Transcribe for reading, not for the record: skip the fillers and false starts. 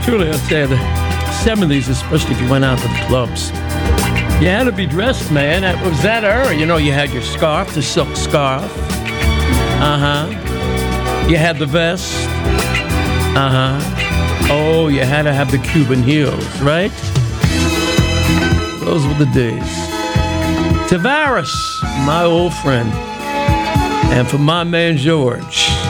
truly, I'd say the 70s, especially if you went out to the clubs. You had to be dressed, man. That was that era. You know, you had your scarf, the silk scarf. You had the vest. Oh, you had to have the Cuban heels, right? Those were the days. Tavares, my old friend. And for my man George.